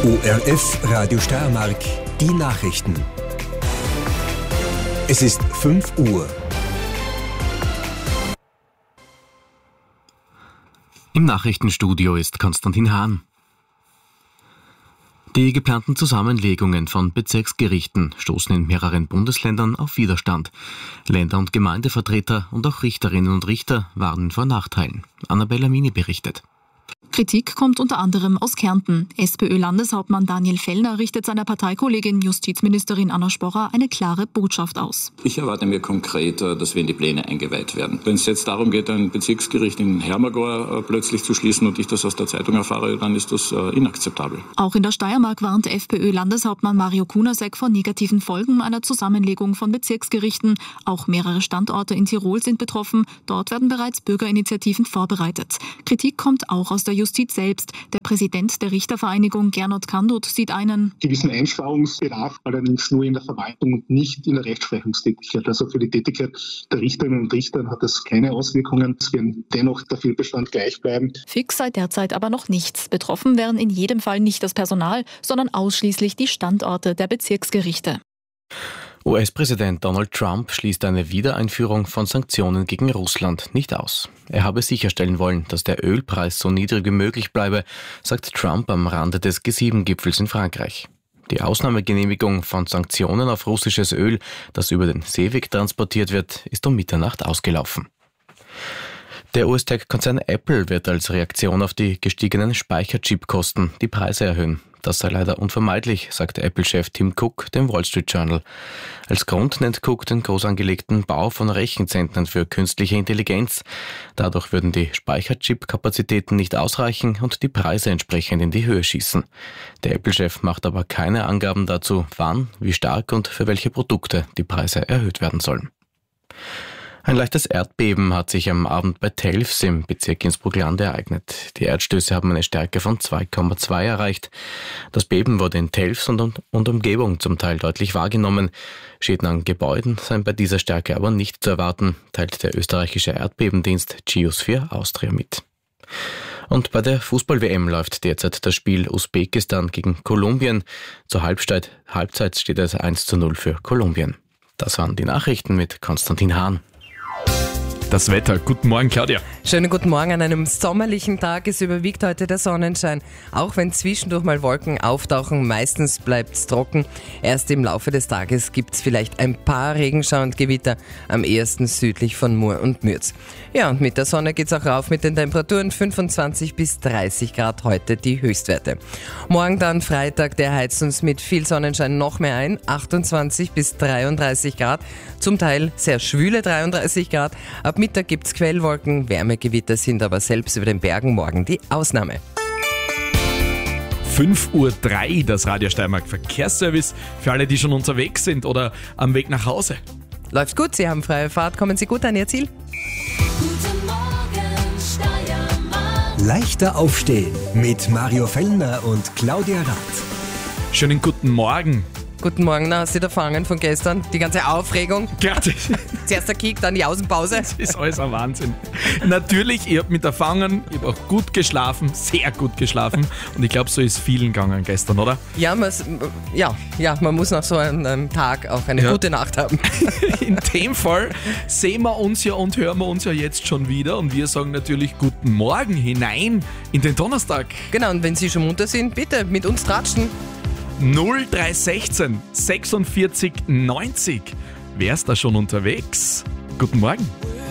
ORF Radio Steiermark, die Nachrichten. Es ist 5 Uhr. Im Nachrichtenstudio ist Konstantin Hahn. Die geplanten Zusammenlegungen von Bezirksgerichten stoßen in mehreren Bundesländern auf Widerstand. Länder- und Gemeindevertreter und auch Richterinnen und Richter warnen vor Nachteilen. Annabella Mini berichtet. Kritik kommt unter anderem aus Kärnten. SPÖ-Landeshauptmann Daniel Fellner richtet seiner Parteikollegin Justizministerin Anna Sporrer eine klare Botschaft aus. Ich erwarte mir konkret, dass wir in die Pläne eingeweiht werden. Wenn es jetzt darum geht, ein Bezirksgericht in Hermagor plötzlich zu schließen und ich das aus der Zeitung erfahre, dann ist das inakzeptabel. Auch in der Steiermark warnt FPÖ-Landeshauptmann Mario Kunasek vor negativen Folgen einer Zusammenlegung von Bezirksgerichten. Auch mehrere Standorte in Tirol sind betroffen. Dort werden bereits Bürgerinitiativen vorbereitet. Kritik kommt auch aus der Justiz selbst. Der Präsident der Richtervereinigung Gernot Kandut sieht einen gewissen Einsparungsbedarf, allerdings nur in der Verwaltung und nicht in der Rechtsprechungstätigkeit. Also für die Tätigkeit der Richterinnen und Richter hat das keine Auswirkungen. Es wird dennoch der Fehlbestand gleich bleiben. Fix sei derzeit aber noch nichts. Betroffen wären in jedem Fall nicht das Personal, sondern ausschließlich die Standorte der Bezirksgerichte. US-Präsident Donald Trump schließt eine Wiedereinführung von Sanktionen gegen Russland nicht aus. Er habe sicherstellen wollen, dass der Ölpreis so niedrig wie möglich bleibe, sagt Trump am Rande des G7-Gipfels in Frankreich. Die Ausnahmegenehmigung von Sanktionen auf russisches Öl, das über den Seeweg transportiert wird, ist um Mitternacht ausgelaufen. Der US-Tech-Konzern Apple wird als Reaktion auf die gestiegenen Speicherchipkosten die Preise erhöhen. Das sei leider unvermeidlich, sagte Apple-Chef Tim Cook dem Wall Street Journal. Als Grund nennt Cook den groß angelegten Bau von Rechenzentren für künstliche Intelligenz. Dadurch würden die Speicherchip-Kapazitäten nicht ausreichen und die Preise entsprechend in die Höhe schießen. Der Apple-Chef macht aber keine Angaben dazu, wann, wie stark und für welche Produkte die Preise erhöht werden sollen. Ein leichtes Erdbeben hat sich am Abend bei Telfs im Bezirk Innsbruck-Land ereignet. Die Erdstöße haben eine Stärke von 2,2 erreicht. Das Beben wurde in Telfs und Umgebung zum Teil deutlich wahrgenommen. Schäden an Gebäuden seien bei dieser Stärke aber nicht zu erwarten, teilt der österreichische Erdbebendienst Geosphere Austria mit. Und bei der Fußball-WM läuft derzeit das Spiel Usbekistan gegen Kolumbien. Zur Halbzeit steht es 1:0 für Kolumbien. Das waren die Nachrichten mit Konstantin Hahn. Das Wetter. Guten Morgen, Claudia. Schönen guten Morgen. An einem sommerlichen Tag. Es überwiegt heute der Sonnenschein. Auch wenn zwischendurch mal Wolken auftauchen, meistens bleibt es trocken. Erst im Laufe des Tages gibt es vielleicht ein paar Regenschauer und Gewitter, am ehesten südlich von Mur und Mürz. Ja, und mit der Sonne geht es auch rauf mit den Temperaturen 25 bis 30 Grad heute die Höchstwerte. Morgen dann Freitag, der heizt uns mit viel Sonnenschein noch mehr ein. 28 bis 33 Grad, zum Teil sehr schwüle 33 Grad. Ab Mittag gibt es Quellwolken, Wärmegewitter sind aber selbst über den Bergen morgen die Ausnahme. 5:03 Uhr, das Radio Steiermark Verkehrsservice. Für alle, die schon unterwegs sind oder am Weg nach Hause. Läuft gut, Sie haben freie Fahrt, kommen Sie gut an Ihr Ziel. Guten Morgen, Steiermark. Leichter aufstehen mit Mario Fellner und Claudia Rath. Schönen guten Morgen. Guten Morgen, na, hast du erfangen von gestern? Die ganze Aufregung? Klar, Zuerst der Kick, dann die Außenpause. das ist alles ein Wahnsinn. Natürlich, ich habe mit erfangen, ich habe auch gut geschlafen, sehr gut geschlafen. Und ich glaube, so ist vielen gegangen gestern, oder? Ja, man muss nach so einem Tag auch eine gute Nacht haben. In dem Fall sehen wir uns ja und hören wir uns ja jetzt schon wieder. Und wir sagen natürlich guten Morgen hinein in den Donnerstag. Genau, und wenn Sie schon munter sind, bitte mit uns tratschen. 0316 46 90. Wer ist da schon unterwegs? Guten Morgen.